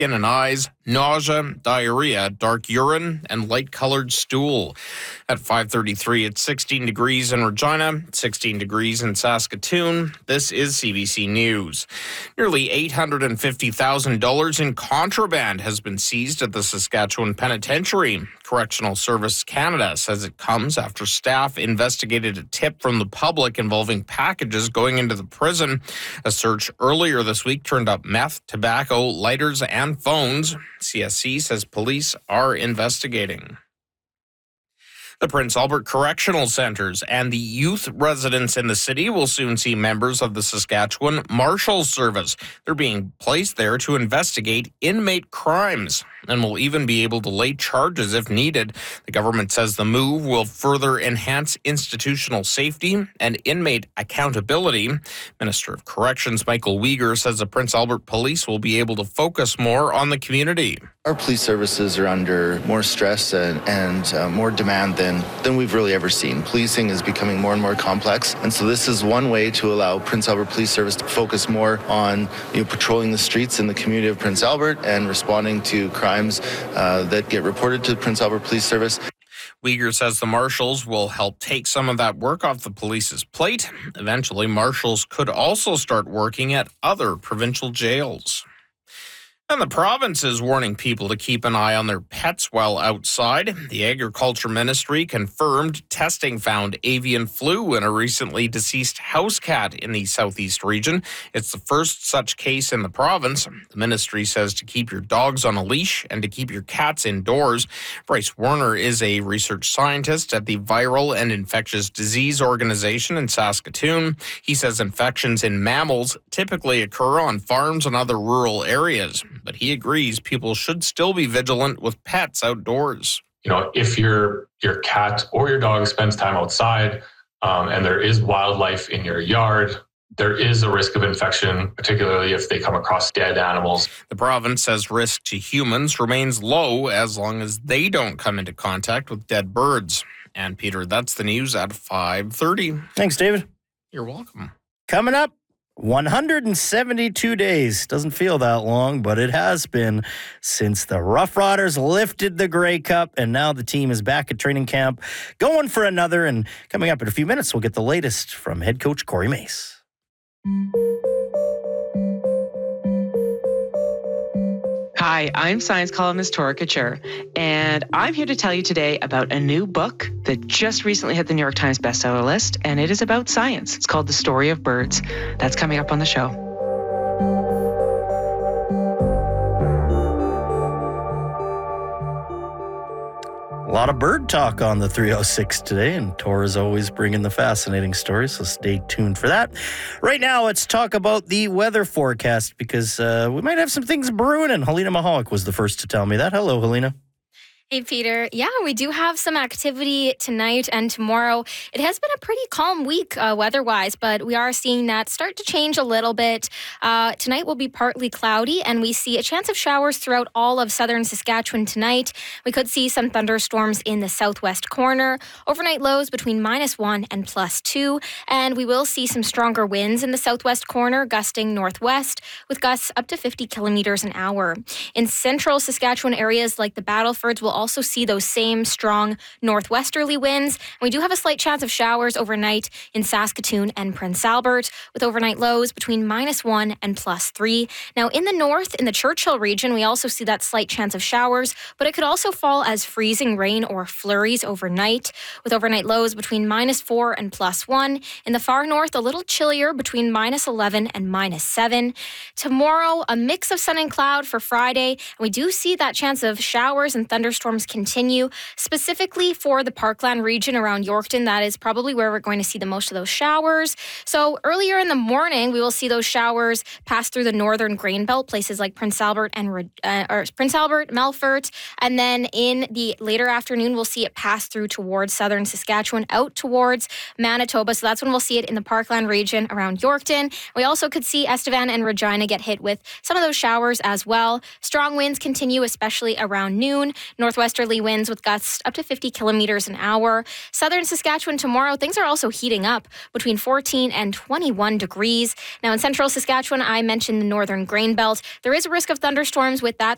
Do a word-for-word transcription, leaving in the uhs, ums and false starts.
skin and eyes, nausea, diarrhea, dark urine, and light-colored stool. At five thirty-three, it's sixteen degrees in Regina, sixteen degrees in Saskatoon. This is C B C News. Nearly eight hundred fifty thousand dollars in contraband has been seized at the Saskatchewan Penitentiary. Correctional Service Canada says it comes after staff investigated a tip from the public involving packages going into the prison. A search earlier this week turned up meth, tobacco, lighters, and phones. C S C says police are investigating. The Prince Albert Correctional Centres and the youth residents in the city will soon see members of the Saskatchewan Marshals Service. They're being placed there to investigate inmate crimes and will even be able to lay charges if needed. The government says the move will further enhance institutional safety and inmate accountability. Minister of Corrections Michael Uyghur says the Prince Albert Police will be able to focus more on the community. Our police services are under more stress and, and uh, more demand than, than we've really ever seen. Policing is becoming more and more complex, and so this is one way to allow Prince Albert Police Service to focus more on you know, patrolling the streets in the community of Prince Albert and responding to crimes uh, that get reported to the Prince Albert Police Service. Uyghur says the marshals will help take some of that work off the police's plate. Eventually, marshals could also start working at other provincial jails. And the province is warning people to keep an eye on their pets while outside. The Agriculture Ministry confirmed testing found avian flu in a recently deceased house cat in the southeast region. It's the first such case in the province. The ministry says to keep your dogs on a leash and to keep your cats indoors. Bryce Warner is a research scientist at the Viral and Infectious Disease Organization in Saskatoon. He says infections in mammals typically occur on farms and other rural areas. But he agrees people should still be vigilant with pets outdoors. You know, if your your cat or your dog spends time outside um, and there is wildlife in your yard, there is a risk of infection, particularly if they come across dead animals. The province says risk to humans remains low as long as they don't come into contact with dead birds. And Peter, that's the news at five thirty. Thanks, David. You're welcome. Coming up, one hundred seventy-two days. Doesn't feel that long, but it has been since the Rough Riders lifted the Grey Cup, and now the team is back at training camp, going for another. And coming up in a few minutes, we'll get the latest from head coach Corey Mace. Hi, I'm science columnist Tora Kachur, and I'm here to tell you today about a new book that just recently hit the New York Times bestseller list, and it is about science. It's called The Story of Birds. That's coming up on the show. A lot of bird talk on the three oh six today, and Tora's always bringing the fascinating stories, so stay tuned for that. Right now, let's talk about the weather forecast, because uh, we might have some things brewing, and Helena Mahalik was the first to tell me that. Hello, Helena. Hey, Peter. Yeah, we do have some activity tonight and tomorrow. It has been a pretty calm week uh, weather-wise, but we are seeing that start to change a little bit. Uh, tonight will be partly cloudy, and we see a chance of showers throughout all of southern Saskatchewan tonight. We could see some thunderstorms in the southwest corner. Overnight lows between minus one and plus two, and we will see some stronger winds in the southwest corner, gusting northwest, with gusts up to fifty kilometers an hour. In central Saskatchewan areas like the Battlefords will also see those same strong northwesterly winds. We do have a slight chance of showers overnight in Saskatoon and Prince Albert, with overnight lows between minus one and plus three. Now, in the north, in the Churchill region, we also see that slight chance of showers, but it could also fall as freezing rain or flurries overnight, with overnight lows between minus four and plus one. In the far north, a little chillier between minus eleven and minus seven. Tomorrow, a mix of sun and cloud for Friday. And we do see that chance of showers and thunderstorms continue, specifically for the Parkland region around Yorkton. That is probably where we're going to see the most of those showers. So earlier in the morning, we will see those showers pass through the northern grain belt, places like Prince Albert and uh, or Prince Albert, Melfort, and then in the later afternoon, we'll see it pass through towards southern Saskatchewan, out towards Manitoba. So that's when we'll see it in the Parkland region around Yorkton. We also could see Estevan and Regina get hit with some of those showers as well. Strong winds continue, especially around noon. Northwest Westerly winds with gusts up to fifty kilometers an hour. Southern Saskatchewan tomorrow, things are also heating up between fourteen and twenty-one degrees. Now in central Saskatchewan, I mentioned the northern grain belt. There is a risk of thunderstorms with that